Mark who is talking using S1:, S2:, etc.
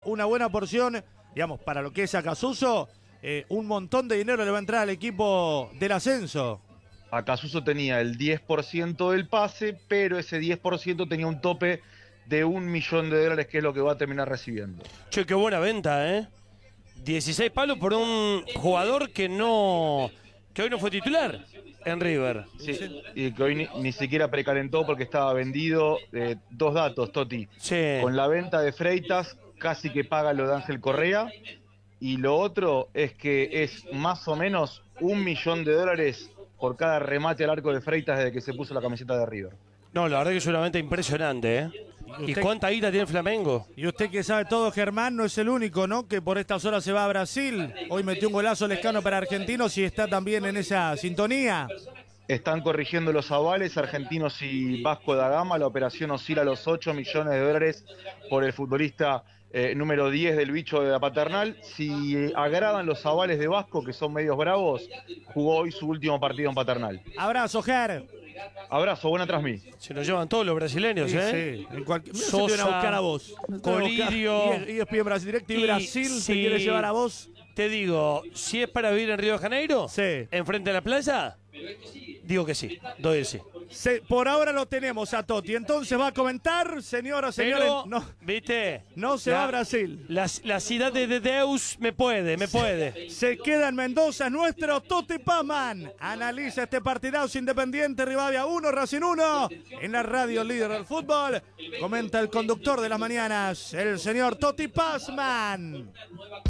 S1: una buena porción, digamos, para lo que es Acasuso, un montón de dinero le va a entrar al equipo del ascenso.
S2: Acasuso tenía el 10% del pase, pero ese 10% tenía un tope de $1.000.000, que es lo que va a terminar recibiendo.
S3: Che, qué buena venta, ¿eh? 16 palos por un jugador que hoy no fue titular en River.
S2: Sí, y que hoy ni siquiera precalentó porque estaba vendido. Dos datos, Toti.
S3: Sí.
S2: Con la venta de Freitas, casi que paga lo de Ángel Correa. Y lo otro es que es más o menos $1.000.000 por cada remate al arco de Freitas desde que se puso la camiseta de River.
S3: No, la verdad que es una venta impresionante, ¿eh? ¿Y cuánta guita tiene el Flamengo?
S1: Y usted que sabe todo, Germán, no es el único, ¿no?, que por estas horas se va a Brasil. Hoy metió un golazo Lescano para Argentinos y está también en esa sintonía.
S2: Están corrigiendo los avales Argentinos y Vasco da Gama. La operación oscila a los $8.000.000 por el futbolista número 10 del bicho de la Paternal. Si agradan los avales de Vasco, que son medios bravos, jugó hoy su último partido en Paternal.
S1: Abrazo, Ger.
S2: Abrazo, buena transmisión.
S3: Se nos llevan todos los brasileños,
S1: Sí,
S3: ¿eh?
S1: sí.
S3: Sosa,
S1: se te viene a buscar a vos.
S3: Colidio.
S1: Y ESPN Brasil Direct y Brasil se quiere llevar a vos.
S3: Te digo, si es para vivir en Río de Janeiro,
S1: sí,
S3: enfrente de la playa, digo que sí, doy el sí.
S1: Por ahora lo tenemos a Totti. Entonces va a comentar, señoras, señores.
S3: Pero,
S1: no,
S3: ¿viste?
S1: No se va a Brasil.
S3: La ciudad de Deus me puede.
S1: Se queda en Mendoza nuestro Totti Pazman. Analiza este partidazo Independiente, Rivadavia 1, Racing 1. En la radio líder del fútbol. Comenta el conductor de las mañanas, el señor Totti Pazman.